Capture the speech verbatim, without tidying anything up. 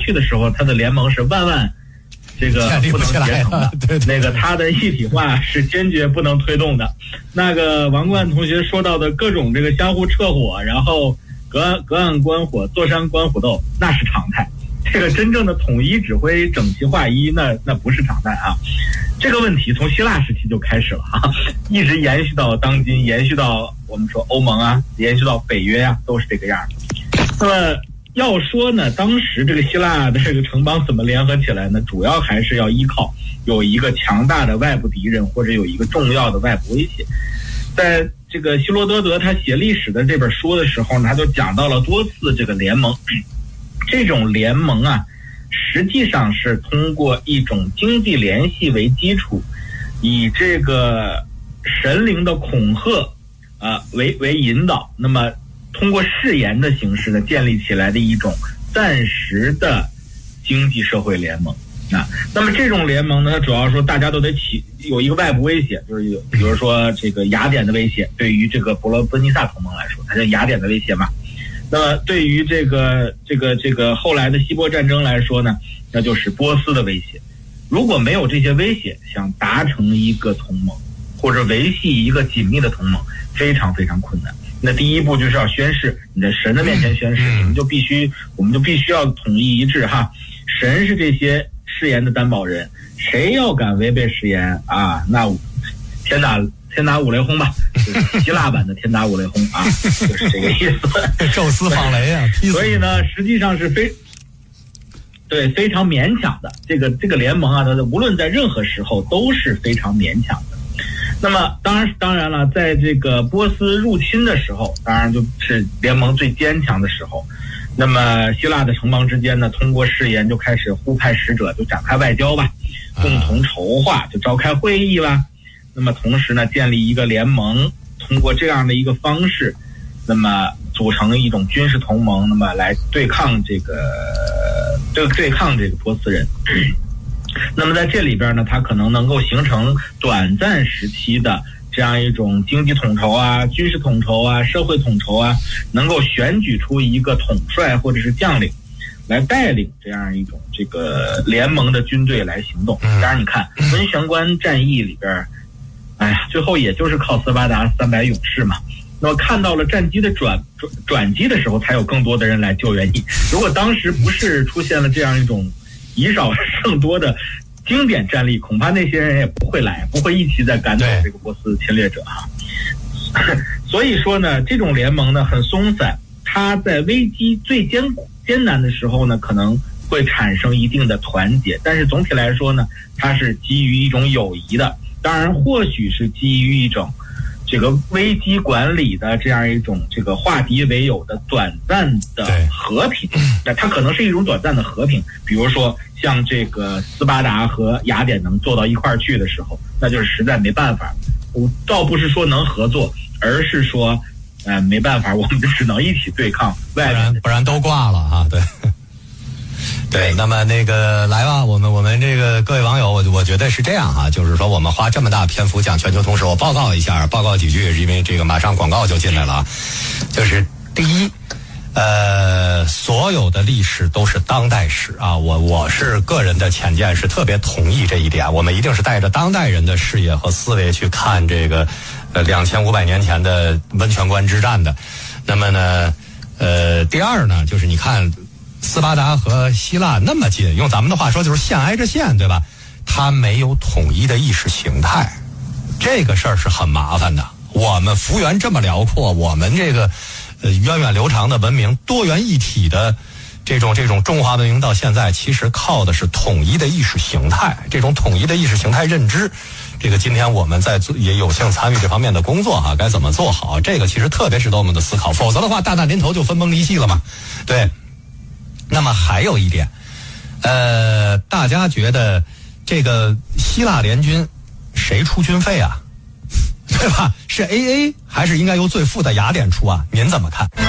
去的时候，他的联盟是万万这个不能结成的， 对对对， 那个他的一体化是坚决不能推动的。那个王冠同学说到的各种这个相互撤火，然后隔岸隔岸观火，坐山观虎斗，那是常态。这个真正的统一指挥、整齐划一，那那不是常态啊。这个问题从希腊时期就开始了啊，一直延续到当今，延续到我们说欧盟啊，延续到北约啊，都是这个样的。那么要说呢，当时这个希腊的这个城邦怎么联合起来呢？主要还是要依靠有一个强大的外部敌人，或者有一个重要的外部威胁。在这个希罗多德他写历史的这本书的时候呢，他就讲到了多次这个联盟。这种联盟啊，实际上是通过一种经济联系为基础，以这个神灵的恐吓啊、呃、为为引导，那么通过誓言的形式呢，建立起来的一种暂时的经济社会联盟啊。那么这种联盟呢，主要说大家都得起有一个外部威胁，就是有比如说这个雅典的威胁，对于这个伯罗奔尼撒同盟来说，它是雅典的威胁嘛。那么对于这个这个这个后来的希波战争来说呢，那就是波斯的威胁。如果没有这些威胁，想达成一个同盟或者维系一个紧密的同盟，非常非常困难。那第一步就是要宣誓，你在神的面前宣誓，你们就必须，我们就必须要统一一致哈。神是这些誓言的担保人，谁要敢违背誓言啊，那天打天打五雷轰吧，就是希腊版的天打五雷轰啊，就是这个意思。 宙斯放雷啊！ 所以呢，实际上是非对非常勉强的。这个这个联盟啊，它无论在任何时候都是非常勉强的。那么当然当然了，在这个波斯入侵的时候，当然就是联盟最坚强的时候。那么希腊的城邦之间呢，通过誓言就开始互派使者，就展开外交吧，共同筹划，就召开会议吧。那么同时呢，建立一个联盟，通过这样的一个方式，那么组成一种军事同盟，那么来对抗这个对对抗这个波斯人。那么在这里边呢，它可能能够形成短暂时期的这样一种经济统筹啊、军事统筹啊、社会统筹啊，能够选举出一个统帅或者是将领来带领这样一种这个联盟的军队来行动。当然你看温玄关战役里边，哎呀，最后也就是靠斯巴达三百勇士嘛。那么看到了战机的转转转机的时候，才有更多的人来救援你。如果当时不是出现了这样一种以少胜多的经典战例，恐怕那些人也不会来，不会一起在赶走这个波斯侵略者啊。所以说呢，这种联盟呢很松散，它在危机最艰艰难的时候呢，可能会产生一定的团结，但是总体来说呢，它是基于一种友谊的。当然，或许是基于一种这个危机管理的这样一种这个化敌为友的短暂的和平，那它可能是一种短暂的和平。比如说像这个斯巴达和雅典能做到一块儿去的时候，那就是实在没办法。我倒不是说能合作，而是说呃没办法，我们只能一起对抗外面的， 不然不然都挂了啊！对。对，那么那个来吧，我们我们这个各位网友，我我觉得是这样哈、啊，就是说我们花这么大篇幅讲全球通史，我报告一下，报告几句，因为这个马上广告就进来了啊。就是第一，呃，所有的历史都是当代史啊，我我是个人的浅见是特别同意这一点，我们一定是带着当代人的视野和思维去看这个呃两千五百年前的温泉关之战的。那么呢，呃，第二呢，就是你看。斯巴达和希腊那么近，用咱们的话说就是县挨着县，对吧？它没有统一的意识形态，这个事儿是很麻烦的。我们幅员这么辽阔，我们这个呃源远流长的文明，多元一体的这种这种中华文明到现在，其实靠的是统一的意识形态。这种统一的意识形态认知，这个今天我们在做也有幸参与这方面的工作哈、啊，该怎么做好？这个其实特别值得我们的思考，否则的话，大难临头就分崩离析了嘛，对。那么还有一点，呃，大家觉得这个希腊联军谁出军费啊？对吧？是 A A 还是应该由最富的雅典出啊？您怎么看？